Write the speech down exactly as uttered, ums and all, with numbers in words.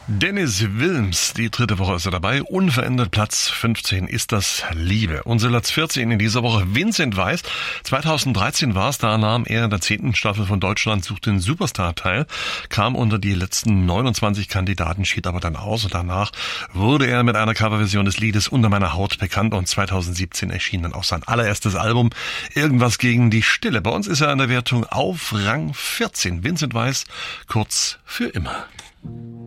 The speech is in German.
Dennis Wilms, die dritte Woche ist er dabei, unverändert Platz fünfzehn ist das Liebe. Und Platz vierzehn in dieser Woche Vincent Weiss. zweitausenddreizehn war es, da nahm er in der zehnten Staffel von Deutschland sucht den Superstar teil, kam unter die letzten neunundzwanzig Kandidaten, schied aber dann aus und danach wurde er mit einer Coverversion des Liedes Unter meiner Haut bekannt und zweitausendsiebzehn erschien dann auch sein allererstes Album Irgendwas gegen die Stille. Bei uns ist er in der Wertung auf Rang vierzehn. Vincent Weiss, kurz für immer.